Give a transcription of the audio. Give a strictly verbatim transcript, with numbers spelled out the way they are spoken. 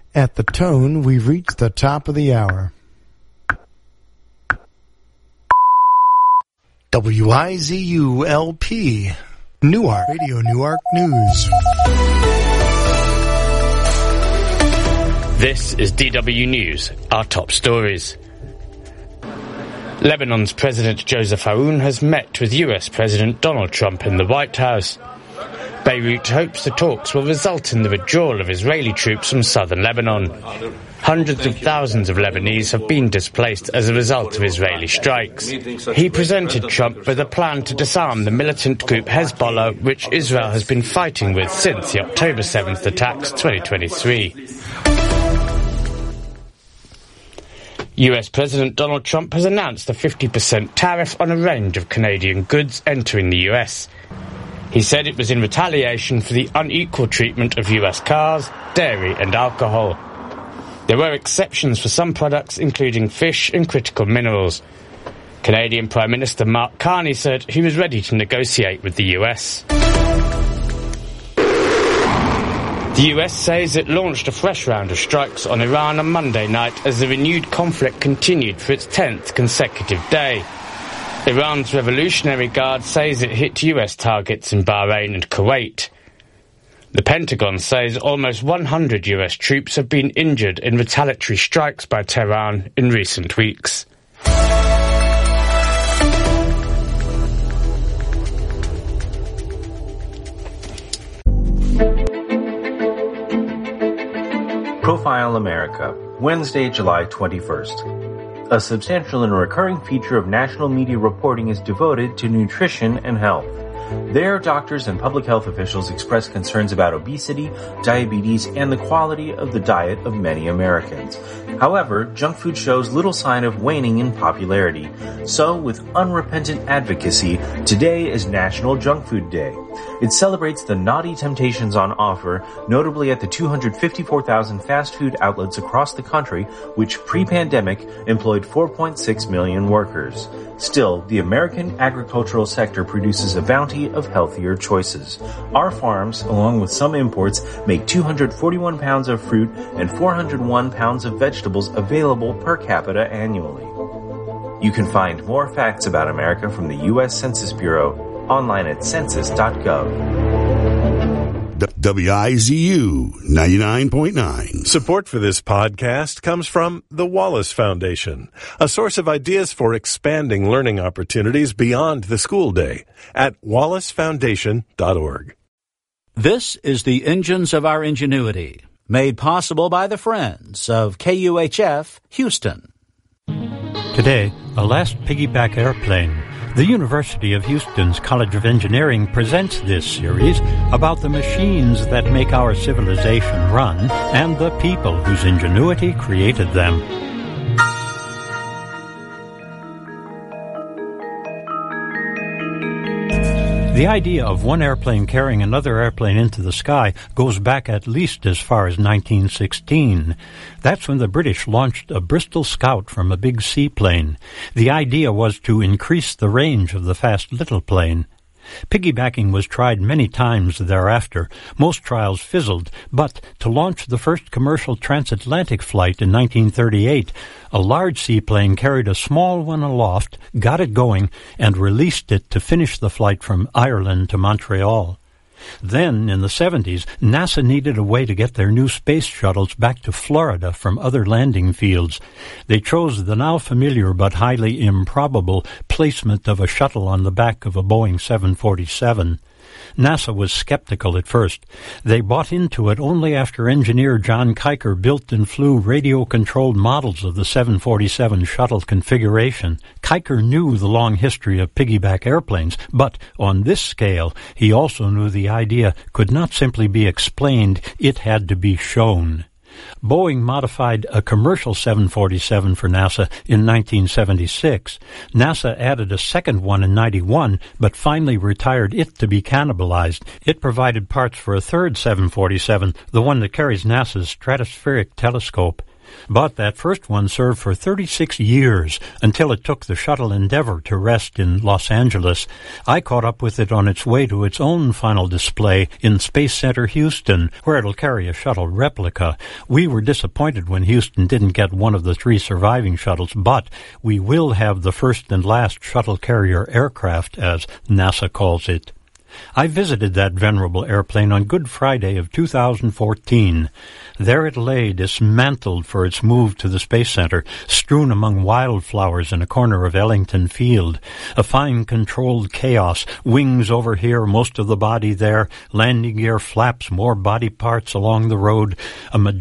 At the tone, we've reached the top of the hour. W I Z U L P, Newark, Radio Newark News. This is D W News, our top stories. Lebanon's President Joseph Aoun has met with U S President Donald Trump in the White House. Beirut hopes the talks will result in the withdrawal of Israeli troops from southern Lebanon. Hundreds of thousands of Lebanese have been displaced as a result of Israeli strikes. He presented Trump with a plan to disarm the militant group Hezbollah, which Israel has been fighting with since the October seventh attacks twenty twenty-three. U S President Donald Trump has announced a fifty percent tariff on a range of Canadian goods entering the U S. He said it was in retaliation for the unequal treatment of U S cars, dairy and alcohol. There were exceptions for some products, including fish and critical minerals. Canadian Prime Minister Mark Carney said he was ready to negotiate with the U S. The U S says it launched a fresh round of strikes on Iran on Monday night as the renewed conflict continued for its tenth consecutive day. Iran's Revolutionary Guard says it hit U S targets in Bahrain and Kuwait. The Pentagon says almost one hundred U S troops have been injured in retaliatory strikes by Tehran in recent weeks. Profile America, Wednesday, July twenty-first. A substantial and recurring feature of national media reporting is devoted to nutrition and health. There, doctors and public health officials express concerns about obesity, diabetes, and the quality of the diet of many Americans. However, junk food shows little sign of waning in popularity. So, with unrepentant advocacy, today is National Junk Food Day. It celebrates the naughty temptations on offer, notably at the two hundred fifty-four thousand fast food outlets across the country, which pre-pandemic employed four point six million workers. Still, the American agricultural sector produces a bounty of healthier choices. Our farms, along with some imports, make two hundred forty-one pounds of fruit and four hundred one pounds of vegetables available per capita annually. You can find more facts about America from the U S Census Bureau online at census dot gov. W I Z U ninety-nine point nine. Support for this podcast comes from the Wallace Foundation, a source of ideas for expanding learning opportunities beyond the school day at wallace foundation dot org. This is the Engines of Our Ingenuity, made possible by the friends of K U H F Houston. Today, a last piggyback airplane. The University of Houston's College of Engineering presents this series about the machines that make our civilization run and the people whose ingenuity created them. The idea of one airplane carrying another airplane into the sky goes back at least as far as nineteen sixteen. That's when the British launched a Bristol Scout from a big seaplane. The idea was to increase the range of the fast little plane. Piggybacking was tried many times thereafter. Most trials fizzled, but to launch the first commercial transatlantic flight in nineteen thirty-eight, a large seaplane carried a small one aloft, got it going, and released it to finish the flight from Ireland to Montreal. Then, in the seventies, NASA needed a way to get their new space shuttles back to Florida from other landing fields. They chose the now familiar but highly improbable placement of a shuttle on the back of a Boeing seven forty-seven. NASA was skeptical at first. They bought into it only after engineer John Kiker built and flew radio-controlled models of the seven forty-seven shuttle configuration. Kiker knew the long history of piggyback airplanes, but on this scale, he also knew the idea could not simply be explained, it had to be shown. Boeing modified a commercial seven forty-seven for NASA in nineteen seventy-six. NASA added a second one in ninety-one, but finally retired it to be cannibalized. It provided parts for a third seven forty-seven, the one that carries NASA's stratospheric telescope. But that first one served for thirty-six years until it took the shuttle Endeavour to rest in Los Angeles. I caught up with it on its way to its own final display in Space Center Houston, where it'll carry a shuttle replica. We were disappointed when Houston didn't get one of the three surviving shuttles, but we will have the first and last shuttle carrier aircraft, as NASA calls it. I visited that venerable airplane on Good Friday of two thousand fourteen. There it lay, dismantled for its move to the Space Center, strewn among wildflowers in a corner of Ellington Field. A fine controlled chaos, wings over here, most of the body there, landing gear, flaps, more body parts along the road, a